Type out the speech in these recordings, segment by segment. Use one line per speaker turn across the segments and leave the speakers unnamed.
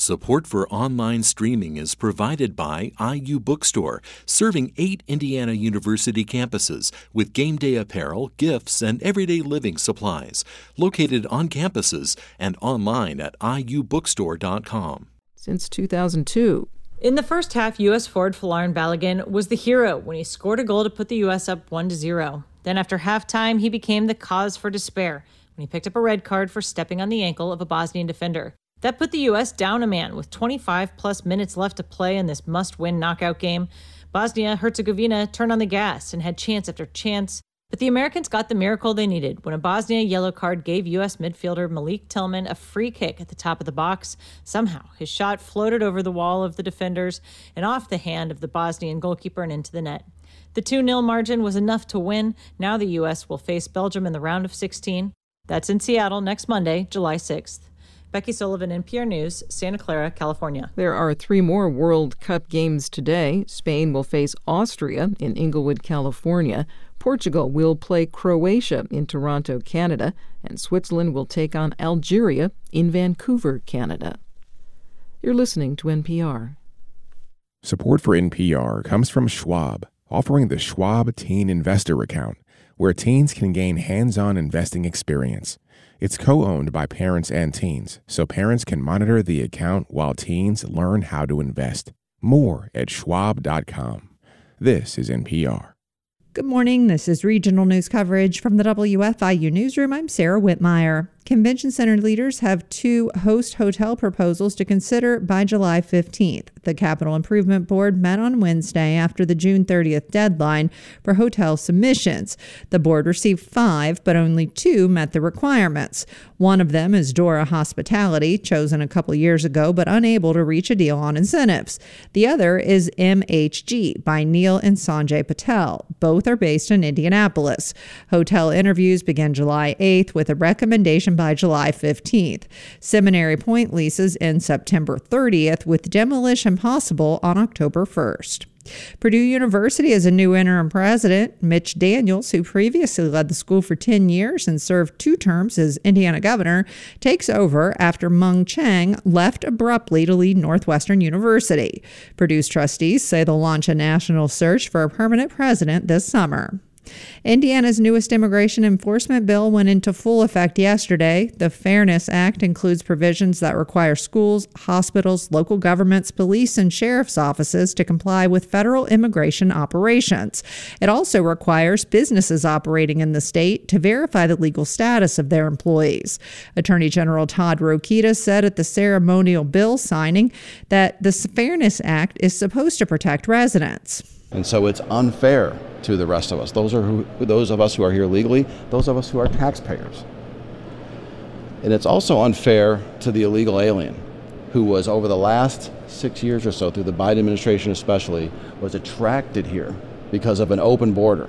Support for online streaming is provided by IU Bookstore, serving 8 Indiana University campuses with game day apparel, gifts, and everyday living supplies. Located on campuses and online at iubookstore.com.
Since 2002.
In the first half, U.S. forward Folarin Balogun was the hero when he scored a goal to put the U.S. up 1-0. Then after halftime, he became the cause for despair when he picked up a red card for stepping on the ankle of a Bosnian defender. That put the U.S. down a man with 25-plus minutes left to play in this must-win knockout game. Bosnia-Herzegovina turned on the gas and had chance after chance, but the Americans got the miracle they needed when a Bosnia yellow card gave U.S. midfielder Malik Tillman a free kick at the top of the box. Somehow, his shot floated over the wall of the defenders and off the hand of the Bosnian goalkeeper and into the net. The 2-0 margin was enough to win. Now the U.S. will face Belgium in the round of 16. That's in Seattle next Monday, July 6th. Becky Sullivan, NPR News, Santa Clara, California.
There are 3 more World Cup games today. Spain will face Austria in Inglewood, California. Portugal will play Croatia in Toronto, Canada. And Switzerland will take on Algeria in Vancouver, Canada. You're listening to NPR.
Support for NPR comes from Schwab, offering the Schwab Teen Investor Account, where teens can gain hands-on investing experience. It's co-owned by parents and teens, so parents can monitor the account while teens learn how to invest. More at schwab.com. This is NPR.
Good morning. This is regional news coverage from the WFIU Newsroom. I'm Sarah Whitmire. Convention center leaders have 2 host hotel proposals to consider by July 15th. The Capital Improvement Board met on Wednesday after the June 30th deadline for hotel submissions. The board received 5, but only 2 met the requirements. One of them is Dora Hospitality, chosen a couple years ago, but unable to reach a deal on incentives. The other is MHG by Neil and Sanjay Patel. Both are based in Indianapolis. Hotel interviews begin July 8th with a recommendation by July 15th. Seminary Point leases end September 30th, with demolition possible on October 1st. Purdue University has a new interim president. Mitch Daniels, who previously led the school for 10 years and served 2 terms as Indiana governor, takes over after Mung Chang left abruptly to lead Northwestern University. Purdue's trustees say they'll launch a national search for a permanent president this summer. Indiana's newest immigration enforcement bill went into full effect yesterday. The Fairness Act includes provisions that require schools, hospitals, local governments, police, and sheriff's offices to comply with federal immigration operations. It also requires businesses operating in the state to verify the legal status of their employees. Attorney General Todd Rokita said at the ceremonial bill signing that the Fairness Act is supposed to protect residents.
And so it's unfair to the rest of us. Those of us who are here legally, those of us who are taxpayers. And it's also unfair to the illegal alien who was, over the last 6 years or so, through the Biden administration especially, was attracted here because of an open border.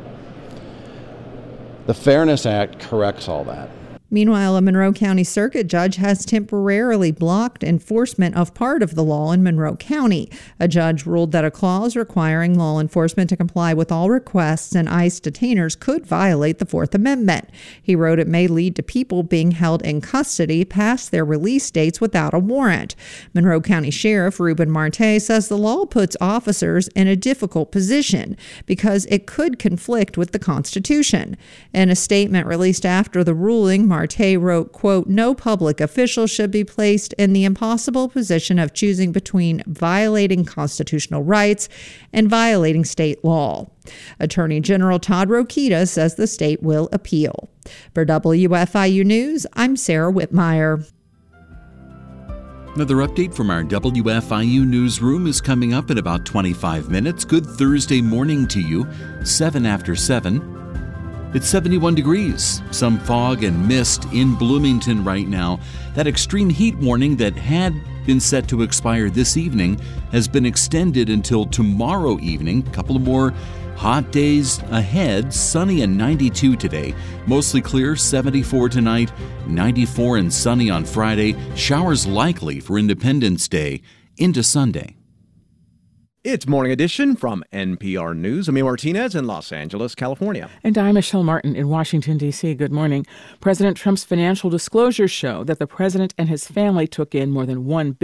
The Fairness Act corrects all that.
Meanwhile, a Monroe County Circuit judge has temporarily blocked enforcement of part of the law in Monroe County. A judge ruled that a clause requiring law enforcement to comply with all requests and ICE detainers could violate the Fourth Amendment. He wrote it may lead to people being held in custody past their release dates without a warrant. Monroe County Sheriff Ruben Marte says the law puts officers in a difficult position because it could conflict with the Constitution. In a statement released after the ruling, Marte wrote, quote, "No public official should be placed in the impossible position of choosing between violating constitutional rights and violating state law." Attorney General Todd Rokita says the state will appeal. For WFIU News, I'm Sarah Whitmire.
Another update from our WFIU newsroom is coming up in about 25 minutes. Good Thursday morning to you, 7 after 7. It's 71 degrees, some fog and mist in Bloomington right now. That extreme heat warning that had been set to expire this evening has been extended until tomorrow evening. A couple of more hot days ahead. Sunny and 92 today. Mostly clear, 74 tonight, 94 and sunny on Friday. Showers likely for Independence Day into Sunday.
It's Morning Edition from NPR News. Amir Martinez in Los Angeles, California.
And I'm Michelle Martin in Washington, D.C. Good morning. President Trump's financial disclosures show that the president and his family took in more than $1 billion